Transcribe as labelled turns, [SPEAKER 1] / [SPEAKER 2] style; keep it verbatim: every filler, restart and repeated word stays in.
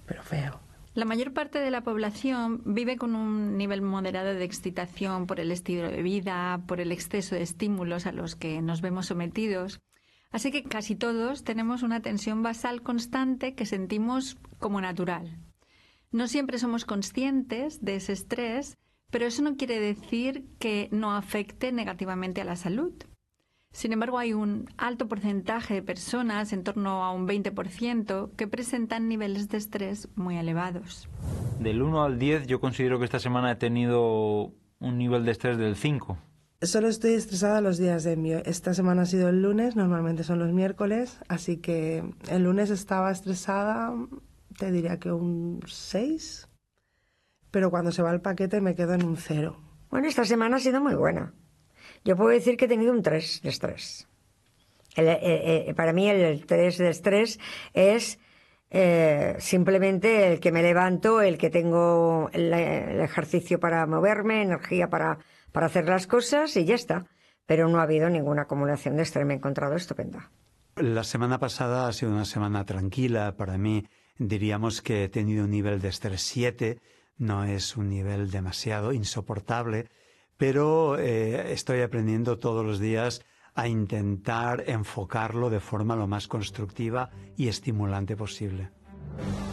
[SPEAKER 1] pero feo.
[SPEAKER 2] La mayor parte de la población vive con un nivel moderado de excitación por el estilo de vida, por el exceso de estímulos a los que nos vemos sometidos. Así que casi todos tenemos una tensión basal constante que sentimos como natural. No siempre somos conscientes de ese estrés, pero eso no quiere decir que no afecte negativamente a la salud. Sin embargo, hay un alto porcentaje de personas, en torno a un veinte por ciento, que presentan niveles de estrés muy elevados.
[SPEAKER 3] Del uno al diez, yo considero que esta semana he tenido un nivel de estrés del cinco.
[SPEAKER 1] Solo estoy estresada los días de envío. Esta semana ha sido el lunes, normalmente son los miércoles, así que el lunes estaba estresada, te diría que un seis, pero cuando se va el paquete me quedo en un cero.
[SPEAKER 4] Bueno, esta semana ha sido muy buena. Yo puedo decir que he tenido un tres de estrés. El, eh, eh, para mí el tres de estrés es eh, simplemente el que me levanto, el que tengo el, el ejercicio para moverme, energía para, para hacer las cosas y ya está. Pero no ha habido ninguna acumulación de estrés, me he encontrado estupenda.
[SPEAKER 5] La semana pasada ha sido una semana tranquila para mí. Diríamos que he tenido un nivel de estrés siete, no es un nivel demasiado insoportable, pero eh, estoy aprendiendo todos los días a intentar enfocarlo de forma lo más constructiva y estimulante posible.